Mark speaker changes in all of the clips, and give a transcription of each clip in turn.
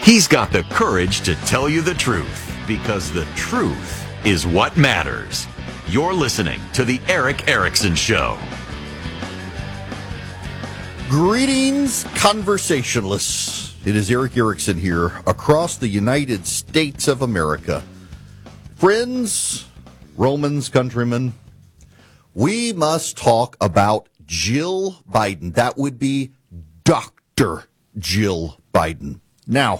Speaker 1: He's got the courage to tell you the truth, because the truth is what matters. You're listening to The Erick Erickson Show.
Speaker 2: Greetings, conversationalists. It is Erick Erickson here across the United States of America. Friends, Romans, countrymen, we must talk about Jill Biden. That would be Dr. Jill Biden. Now,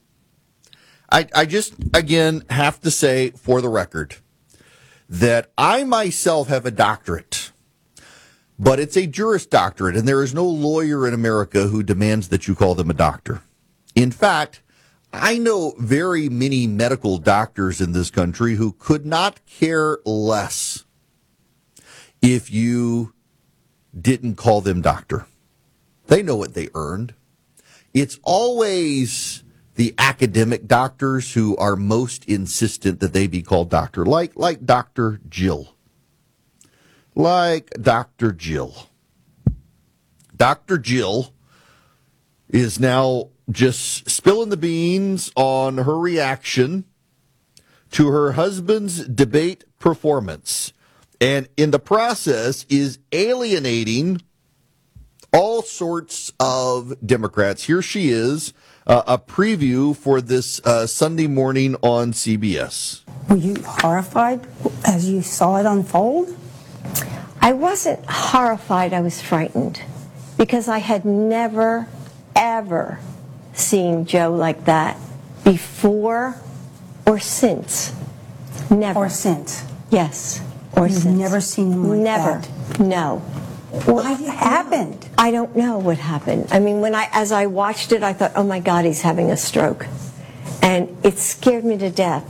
Speaker 2: I just, again, have to say for the record that I myself have a doctorate, but it's a Juris Doctorate, and there is no lawyer in America who demands that you call them a doctor. In fact, I know very many medical doctors in this country who could not care less if you didn't call them doctor. They know what they earned. It's always the academic doctors who are most insistent that they be called doctor, like Dr. Jill. Like Dr. Jill. Dr. Jill is now just spilling the beans on her reaction to her husband's debate performance, and in the process is alienating all sorts of Democrats. Here she is, a preview for this Sunday morning on CBS.
Speaker 3: Were you horrified as you saw it unfold?
Speaker 4: I wasn't horrified, I was frightened, because I had never, ever seen Joe like that before or since. Never.
Speaker 3: Or since?
Speaker 4: Yes, or
Speaker 3: You've
Speaker 4: since.
Speaker 3: never seen him like
Speaker 4: never.
Speaker 3: that?
Speaker 4: No.
Speaker 3: What happened?
Speaker 4: I don't know what happened. I mean, as I watched it, I thought, oh my God, he's having a stroke. And it scared me to death.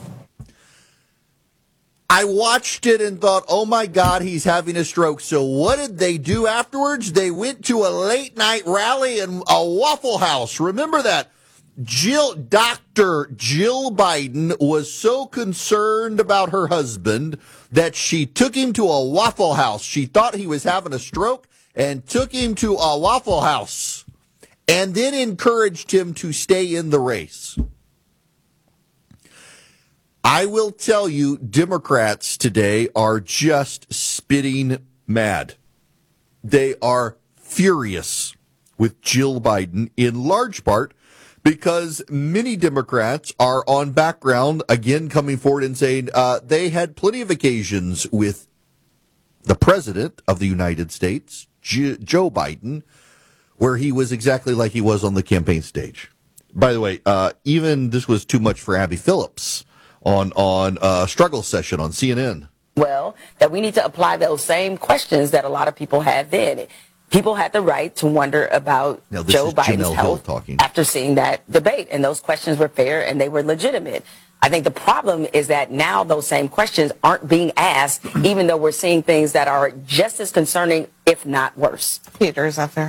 Speaker 2: I watched it and thought, oh my God, he's having a stroke. So what did they do afterwards? They went to a late night rally in a Waffle House. Remember that? Dr. Jill Biden was so concerned about her husband that she took him to a Waffle House. She thought he was having a stroke and took him to a Waffle House and then encouraged him to stay in the race. I will tell you, Democrats today are just spitting mad. They are furious with Jill Biden, in large part because many Democrats are on background, again, coming forward and saying they had plenty of occasions with the President of the United States, Joe Biden, where he was exactly like he was on the campaign stage. By the way, even this was too much for Abby Phillips on Struggle Session on CNN.
Speaker 5: Well, that we need to apply those same questions that a lot of people had then. People had the right to wonder about Joe Biden's health after seeing that debate, and those questions were fair and they were legitimate. I think the problem is that now those same questions aren't being asked, even though we're seeing things that are just as concerning, if not worse.
Speaker 6: Peter, is that fair?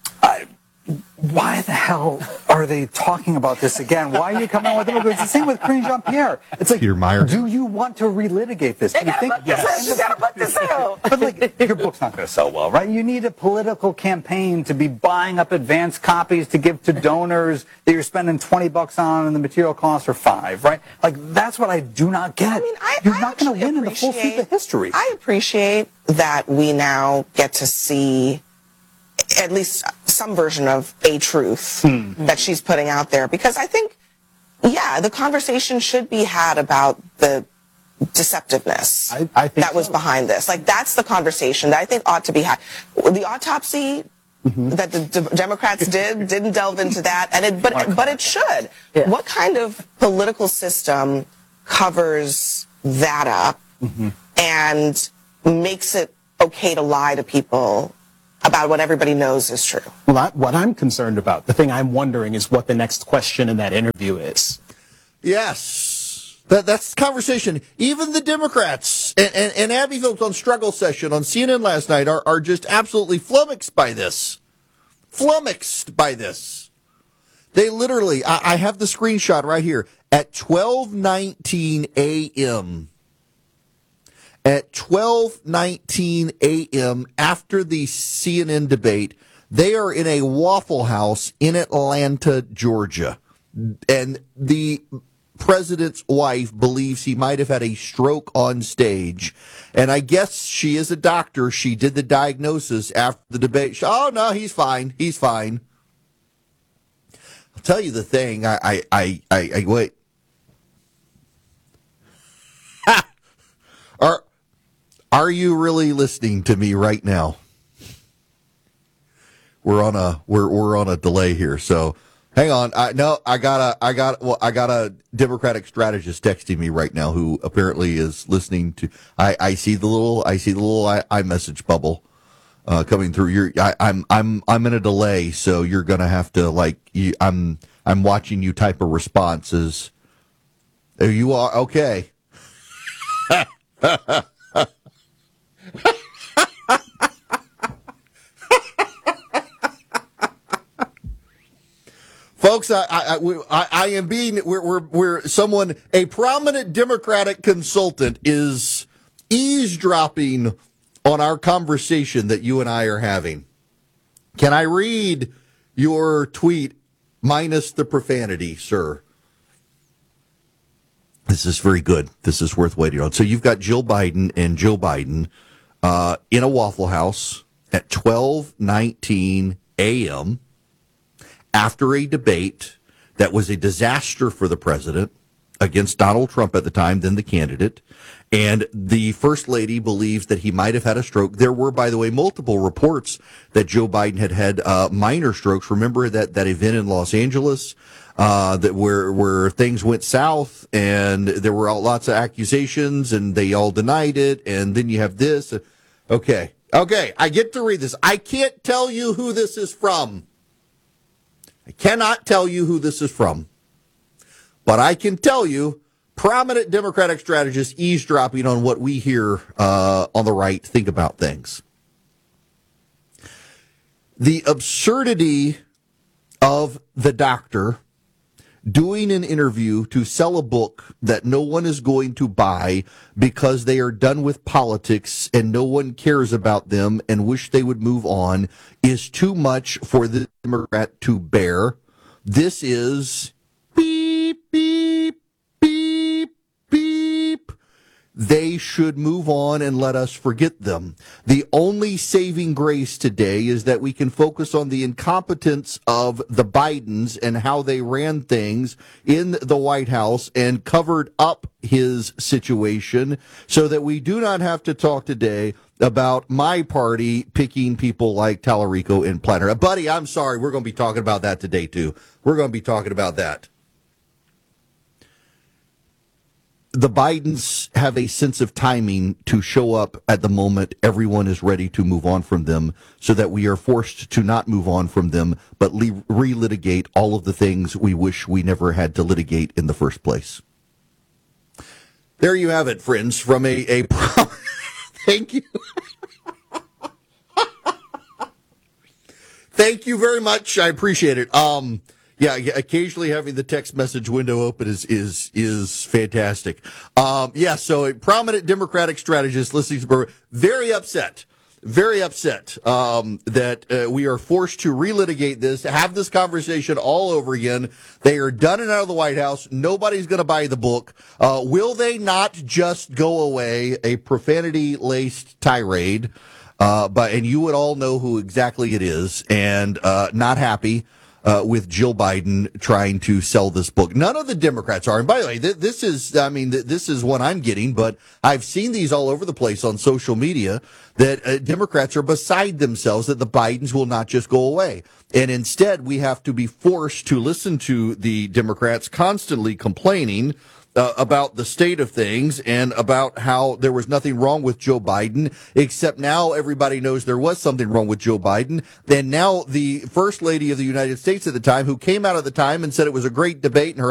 Speaker 7: Why the hell are they talking about this again? Why are you coming out with it? It's the same with Karine Jean-Pierre. It's like,
Speaker 2: Peter Meyer.
Speaker 7: Do you want to relitigate this? Do you think yes?
Speaker 5: You gotta put this out.
Speaker 7: But like, your book's not going to sell well, right? You need a political campaign to be buying up advance copies to give to donors that you're spending $20 on, and the material costs are $5, right? Like, that's what I do not get.
Speaker 6: I mean,
Speaker 7: you're not going to win in the full sweep of history.
Speaker 6: I appreciate that we now get to see at least some version of a truth that she's putting out there, because I think, yeah, the conversation should be had about the deceptiveness
Speaker 7: I think
Speaker 6: that was behind this. Like, that's the conversation that I think ought to be had. The autopsy that the Democrats didn't delve into that, and but it should.
Speaker 5: Yeah.
Speaker 6: What kind of political system covers that up and makes it okay to lie to people about what everybody knows is true?
Speaker 8: Well, what I'm concerned about, the thing I'm wondering is what the next question in that interview is.
Speaker 2: Yes. That's the conversation. Even the Democrats and Abby Phillips on Struggle Session on CNN last night are just absolutely flummoxed by this. Flummoxed by this. They literally, I have the screenshot right here, at 12:19 a.m., at 12:19 a.m. after the CNN debate, they are in a Waffle House in Atlanta, Georgia. and the president's wife believes he might have had a stroke on stage. And I guess she is a doctor. She did the diagnosis after the debate. Oh, no, he's fine. He's fine. I'll tell you the thing. I wait. Are you really listening to me right now? We're on a delay here, so hang on. I got a Democratic strategist texting me right now who apparently is listening to. I see the little iMessage bubble coming through. I'm in a delay, so you're gonna have to I'm watching you type a responses. You are okay. Folks, I am being, we're someone, a prominent Democratic consultant is eavesdropping on our conversation that you and I are having. Can I read your tweet minus the profanity, sir? This is very good. This is worth waiting on. So you've got Jill Biden and Joe Biden in a Waffle House at 12:19 a.m. after a debate that was a disaster for the president against Donald Trump at the time, then the candidate. And the first lady believes that he might have had a stroke. There were, by the way, multiple reports that Joe Biden had minor strokes. Remember that event in Los Angeles that where things went south and there were lots of accusations and they all denied it. And then you have this. Okay, I get to read this. I can't tell you who this is from. I cannot tell you who this is from, but I can tell you prominent Democratic strategists eavesdropping on what we hear on the right think about things. The absurdity of the doctor doing an interview to sell a book that no one is going to buy because they are done with politics and no one cares about them and wish they would move on is too much for the Democrat to bear. This is beep, beep, beep, beep. They should move on and let us forget them. The only saving grace today is that we can focus on the incompetence of the Bidens and how they ran things in the White House and covered up his situation so that we do not have to talk today about my party picking people like Tallarico and Planner. Buddy, I'm sorry. We're going to be talking about that today, too. We're going to be talking about that. The Bidens have a sense of timing to show up at the moment everyone is ready to move on from them so that we are forced to not move on from them, but relitigate all of the things we wish we never had to litigate in the first place. There you have it, friends, from a thank you. Thank you very much. I appreciate it. Yeah, occasionally having the text message window open is fantastic. So a prominent Democratic strategist listening to very upset that we are forced to relitigate this, have this conversation all over again. They are done and out of the White House. Nobody's going to buy the book. Will they not just go away? A profanity-laced tirade, and you would all know who exactly it is, and not happy. With Jill Biden trying to sell this book. None of the Democrats are. And by the way, this is what I'm getting, but I've seen these all over the place on social media that Democrats are beside themselves that the Bidens will not just go away. And instead, we have to be forced to listen to the Democrats constantly complaining about the state of things and about how there was nothing wrong with Joe Biden, except now everybody knows there was something wrong with Joe Biden. And now the First Lady of the United States at the time, who came out at the time and said it was a great debate and her